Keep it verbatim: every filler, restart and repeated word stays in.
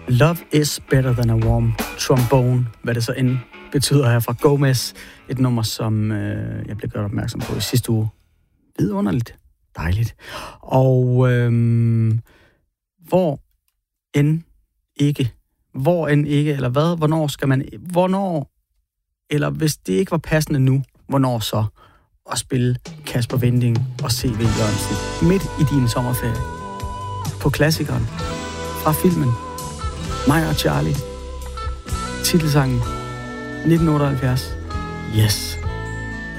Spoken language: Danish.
Love is better than a warm trombone, hvad det så end betyder her fra Gomez. Et nummer, som øh, jeg blev gjort opmærksom på i sidste uge. Vidunderligt. Dejligt. Og øh, hvor end ikke, hvor end ikke, eller hvad, hvornår skal man, hvornår, eller hvis det ikke var passende nu, hvornår så at spille Kasper Winding og C V Jørgensen midt i din sommerferie på klassikeren fra filmen Mig og Charlie, titelsangen nitten otteoghalvfjerds. Yes.